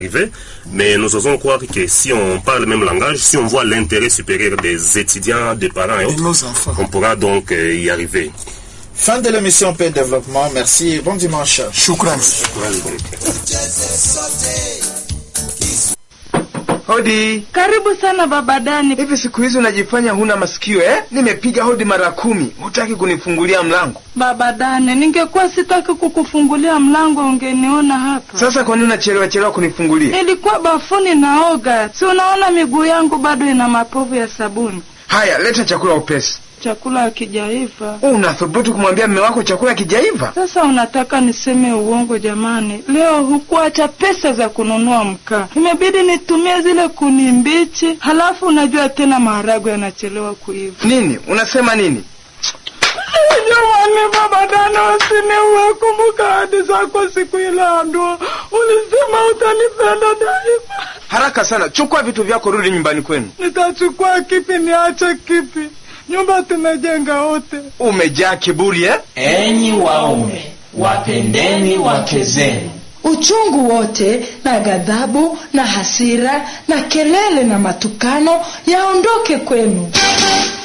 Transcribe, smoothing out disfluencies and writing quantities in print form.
Mais nous osons croire que si on parle le même langage, si on voit l'intérêt supérieur des étudiants, des parents et autres, nos enfants, on pourra donc y arriver. Fin de l'émission Paix et Développement. Merci. Bon dimanche. Shukran. Hodi. Karibu sana baba Dani. Hivi siku hizi unajifanya huna masikio eh? Nimepiga hodi mara 10. Hutaki kunifungulia mlango. Baba Dani, ningekuwa sitaki kukufungulia mlango ungeniona hapa. Sasa kwa nini unachelewa kunifungulia? Nilikuwa bafuni naoga. Si unaona miguu yangu bado ina mapovu ya sabuni. Haya, leta chakula upesi. Chakula hakijaiva. Unathubutu kumwambia mume wako chakula hakijaiva? Sasa unataka niseme uongo jamani? Leo hukuacha pesa za kununua mkaa. Imebidi nitumie zile kuni mbichi. Halafu unajua tena maharagwe yanachelewa kuiva. Nini? Unasema nini? Jamani baba Dani, usiniue. Kumbuka ahadi zako siku ile ndoa. Ulisema utanipenda daima. Haraka sana, chukua vitu vyako rudi nyumbani kwenu. Nitachukua kipi niache kipi? Nyumba tumejenga wote. Umejaa kiburi eh? Enyi waume, wapendeni wake zenu. Uchungu wote na ghadhabu na hasira na kelele na matukano yaondoke kwenu.